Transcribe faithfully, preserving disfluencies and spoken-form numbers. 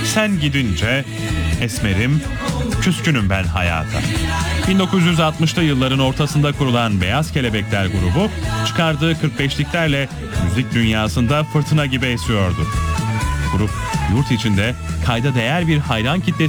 Sen gidince esmerim, küskünüm ben hayata. bin dokuz yüz altmışlı yılların ortasında kurulan Beyaz Kelebekler grubu çıkardığı kırk beşliklerle müzik dünyasında fırtına gibi esiyordu. Grup yurt içinde kayda değer bir hayran kitlesi